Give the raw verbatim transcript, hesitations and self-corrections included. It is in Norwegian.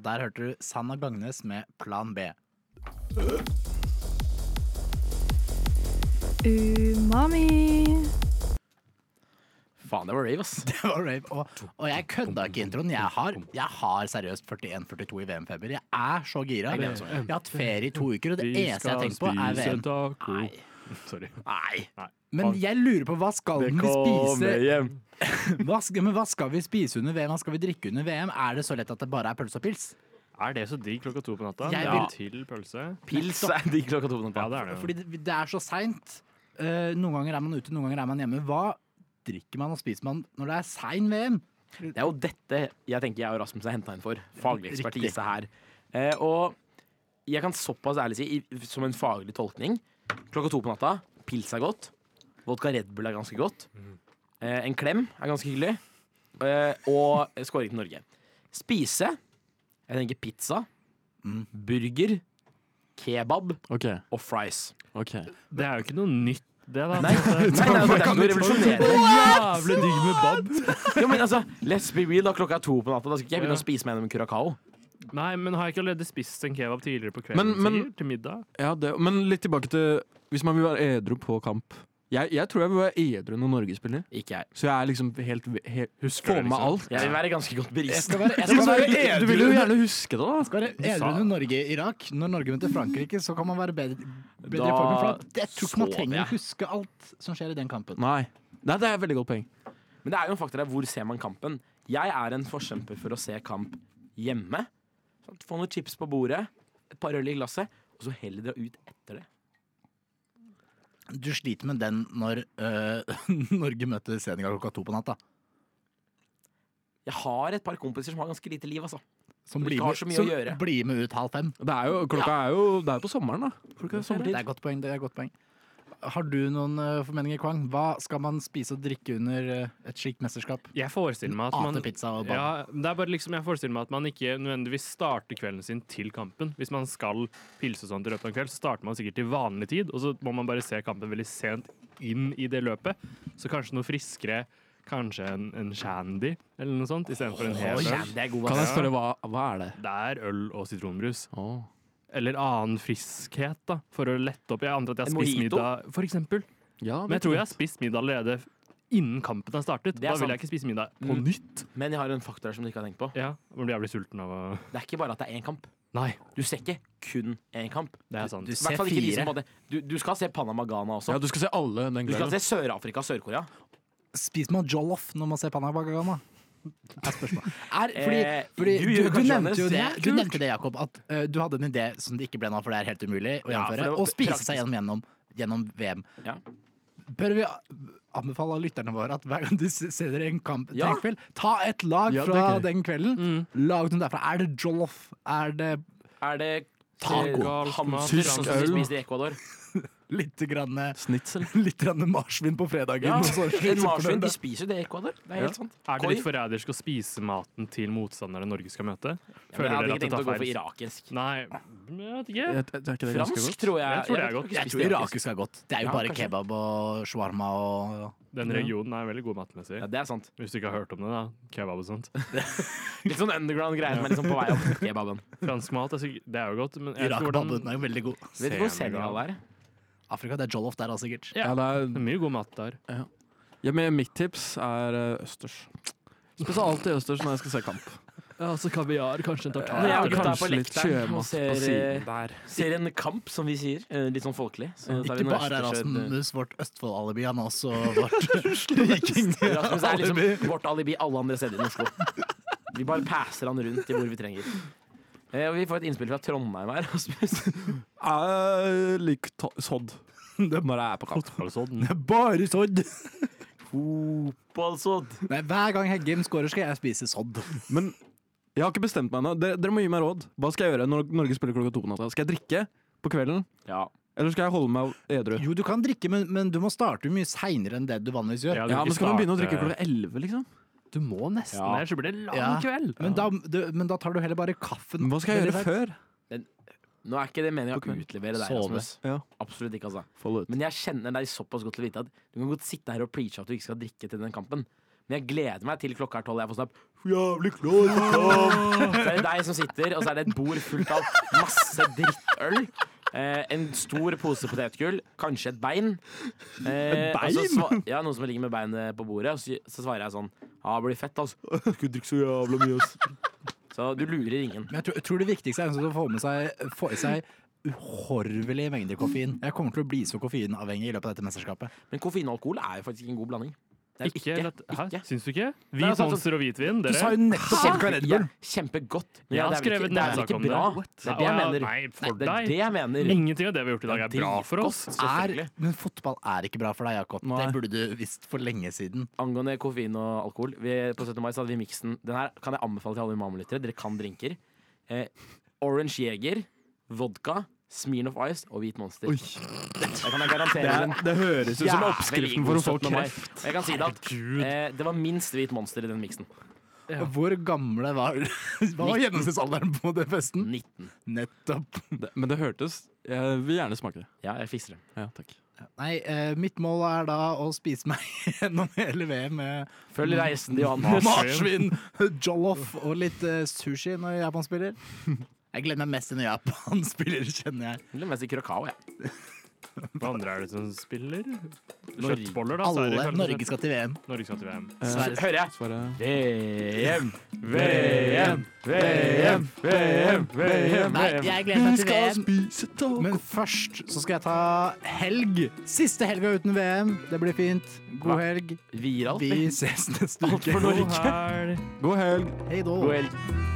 og der hørte du Sanna Gagnes med Plan B. Umami. Faen, det var rave, ass. Det var rave, og, og jeg kødda ikke introen. Jeg har, jeg har seriøst førtien førtito i V M-feber. Jeg er så gira. Jeg har hatt ferie i to uker, og det eneste jeg har tenkt på, er V M. Nei. Sorry. Nei. Men jeg lurer på, hva skal vi spise? hjem. Hva skal, men hva skal vi spise under V M? Hva skal vi drikke under V M? Er det så lett at det bare er pølse og pils? Er det så digg klokka to på natta? Jeg Ja. vil- Til pølse? Pils er digg klokka to på natta. Ja, det er det jo. Fordi det, det er så seint. Uh, noen ganger er man ute, noen ganger er man hjemme. Hva drikker man og spiser man når det er sein V M? Det er jo dette jeg tenker jeg og Rasmus er hentet inn for. Faglig Riktig. ekspertise her. Eh, og jeg kan såpass ærlig si, i, som en faglig tolkning, klokka to på natta, pils er godt, vodka Red Bull er ganske godt, eh, en klem er ganske hyggelig, eh, og skåring til Norge. Spise, jeg tenker pizza, Mm. burger, kebab Ok, og fries. ok. Det er jo ikke noe nytt, det, da. Nei, nei, nei, nei det er ikke noe revolusjonerende. Jævlig digg med bab. Jo, men altså, let's be real, da klokka er to på natta, da skal ikke jeg begynne å spise meg gjennom en Curacao. Nei, men har jeg ikke allerede spist en kebab tidligere på kvelden? Men- men- sikkert, til middag? Ja, det, men litt tilbake til hvis man vil være edru på kamp. Jeg, jeg tror jeg vil være edru når Norge spiller. Ikke jeg. Så jeg er liksom helt, helt Husker Få det, med liksom. alt. Jeg vil være ganske godt Jeg berist. skal være, jeg Du, skal være du vil jo gjerne huske det, da. skal være edru under Norge-Irak. Når Norge møter Frankrike, så kan man være bedre, bedre i Da formen. For at jeg tror ikke man sover trenger jeg. å huske alt som skjer i den kampen. Nei. Nei, det er et veldig godt poeng. Men det er jo en faktor der, hvor ser man kampen? Jeg er en forkjemper for å se kamp hjemme. Sånn, få noen chips på bordet, et par øl i glasset, og så heller dra ut etter det. Du sliter med den når øh, Norge møter Senegal klokka to på natta. Jeg har et par kompiser som har ganske lite liv, altså. Som Som blir ikke har med, så mye som å gjøre. blir med ut halv fem. Det er jo, klokka er jo Det er jo på sommeren, da. Klokka er Det sommertid. er et godt poeng. det er et godt poeng. Har du noen øh, formeninger, Kwang? Hva skal man spise og drikke under øh, et slikt mesterskap? Jeg forestiller meg at man Hater pizza og bab. Ja, det er bare liksom, jeg forestiller meg at man ikke nødvendigvis starter kvelden sin til kampen. Hvis man skal pilse sånn til løpet av en kveld, så starter man sikkert til vanlig tid, og så må man bare se kampen veldig sent inn i det løpet. Så kanskje noe friskere, kanskje en, en shandy eller noe sånt, istedenfor en hel Å, øl. ja, det er god, Kan jeg ass. spørre hva, hva er det? Det er øl og sitronbrus. Åh. Eller annen friskhet, da, for å lette opp. Jeg antar at jeg har En spist mojito? middag, for eksempel. Ja, Men jeg tror jeg har spist middag allerede innen kampen har startet. Det er Da vil sant. jeg ikke spise middag på Mm. nytt. Men jeg har en faktor her som du ikke har tenkt på. Ja, Man blir jævlig sulten av å Det er ikke bare at det er én kamp. Nei, Du ser ikke kun én kamp. det er sant. Du I ser hvert fall ikke de som fire. både, du, du skal se Panama Ghana også. Ja, du skal se alle den Du skal kvelden. se Sør-Afrika og Sør-Korea. Spiser man jollof når man ser Panama Ghana? Er spørsmålet. Er, fordi Eh, fordi du du, gjør du, kanskje nevnte jo det. det, Det er du kult. nevnte det, Jakob, at øh, du hadde en idé som det ikke ble noe, for det er helt umulig å Ja, for gjennomføre. det var Å spise praktisk. seg gjennom, gjennom, gjennom V M. Ja. Bør vi anbefale lytterne våre at hver gang du ser dere en kamp til Ja. en kveld, ta et lag Ja, det er fra gøy. den kvelden, Mm. lag noe derfra. Er det jollof? Er det Er det Taco. eh, hamster Tysk som de øl. spiser i Ecuador? litt, grann, Snitsel. litt grann marsvin på fredagen? Ja, og så- en marsvin, de spiser det i Ecuador. Det er helt sant. Er det Koi? litt forrædersk å spise maten til motstandere Norge skal møte? Ja, men jeg Føler hadde dere ikke at det tenkt å tar gå for feil? irakisk. Nei, jeg vet ikke. Er er ikke det ganske Fransk, godt? tror jeg. Jeg tror det er vet godt. ikke Jeg spist tror irakisk er godt. Det er jo Ja, bare kanskje. kebab og shawarma og Den regionen er veldig god matmessig. Ja, det er sant. Hvis du ikke har hørt om det, da. Kebab og sånt. Litt sånn underground greier, men liksom på vei opp kebaben. Fransk mat er, sikkert, det er jo godt, men jeg vet ikke hvordan Irak-baben er jo veldig god. Vet du hvor Senegal er? Afrika, det er jollof der også, sikkert. Ja, Ja, det det er, er mye god mat der. ja, men mitt tips er eh, østers. Spiser alltid østers når jeg skal se kamp. Ja, så kaviar, kanskje en Når jeg og gutta er på Kanskje litt lekteren og sjømat ser, på siden eh, der. ser en kamp, som vi sier, eh, litt sånn folkelig. Så tar vi Ikke noe bare er Østersjø- Rasmus vårt Østfold-alibi, han er også vårt Rasmus er viking-alibi. liksom vårt alibi alle andre steder i Oslo. Vi bare passer han rundt i hvor vi trenger. Eh, og vi får et innspill fra Trondheim her. Rasmus. Jeg liker to- sodd. Det bare er på kamp. Fotballsodden. Bare sodd! Fotballsodd. Nei, hver gang Heggem scorer, skal jeg spise sodd. Men jeg har ikke bestemt meg ennå. Dere, dere må gi meg råd. Hva skal jeg gjøre når Norge spiller klokka to på natta? Skal jeg drikke på kvelden, Ja. eller skal jeg holde meg edru? Jo, du kan drikke, men, men du må starte mye seinere enn det du vanligvis gjør. Ja, du Ja, vil men ikke skal man begynne å starte- drikke klokka elleve, liksom? Du må nesten Ja. det, så blir det lang Ja. kveld. Men, da, du, men da tar du heller bare kaffen. Men hva skal jeg Veldig gjøre feit. før? Nå er ikke det meningen å På kvelden. utlevere deg, Sove. Rasmus. Ja, Absolutt ikke, altså. follow it. Men jeg kjenner deg såpass godt til å vite at du kan godt sitte her og preache at du ikke skal drikke til den kampen. Men Men jeg gleder meg til klokka er tolv. Jeg får snart jævlig klar for kamp. Så er det deg som sitter, og så er det et bord fullt av masse drittøl. Eh, en stor pose potetgull, kanskje et bein. Eh, Et bein? og så sva- ja, noen som ligger med beinet på bordet. Og så, så svarer jeg sånn Ja, det blir fett, altså. Skulle drikke så jævla mye, ass. Så du lurer ingen. Men jeg tror, jeg tror det viktigste er å få med seg få i seg uhorvelige mengder koffein. Jeg kommer til å bli så koffeinavhengig i løpet av dette mesterskapet. Men koffein og alkohol er jo faktisk ikke en god blanding. Det er Ikke, ikke, Hæ? ikke. Syns du ikke? Nei, Hvit altså, Monster og hvitvin, Du sa dere? jo nettopp Vodka Red Ja, Bull. kjempegodt. Men Jeg ja, har det er vel skrevet ikke, det er vel nedsak ikke om det. bra. Det er det jeg Å, ja, mener. Nei, for Det er deg. det jeg mener. Ingenting av det vi har gjort i dag er bra for oss. Dritgodt, selvfølgelig. Er, men fotball er ikke bra for deg, Jakob. Nei. Det burde du visst for lenge siden. Angående koffein og alkohol vi, På syttende mai så hadde vi miksen. Den her kan jeg anbefale til alle mammalyttere. Dere kan drinker. Eh, Orange Jeger, vodka, Smirnoff Ice og hvit Monster. Oi. Det kan jeg garantere. Det, den er, det høres ut som jævlig oppskriften for god å få syttende mai. kreft. Og jeg kan si det at eh, det var minst hvit Monster i den miksen. Ja. Hvor gamle var Hva var gjennomsnittsalderen på den festen? nitten. Nettopp. Det, men det hørtes Jeg vil gjerne smake det. Ja, jeg fikser det. Ja, takk. Nei, eh, mitt mål er da å spise meg gjennom hele V M med Følg reisen til Johannes. marsvin, jollof og litt eh, sushi når Japan spiller. Jeg gleder meg mest til når Japan spiller, kjenner jeg. Eller mest i Curacao, jeg. Hva andre er det som spiller? Norge. Kjøttboller, da. så er det Alle kanskje- Norge skal til V M. Norge skal til V M. Sverige. Hører jeg? Svaret V M, V M, V M, V M, V M. Nei, jeg gleder meg til V M. spise taco. Men først så skal jeg ta helg. Siste helga uten V M. Det blir fint. God helg. Vi gir alt, Vi vi. ses neste Alt uke. for Norge. God helg. God helg. Hei då. God helg.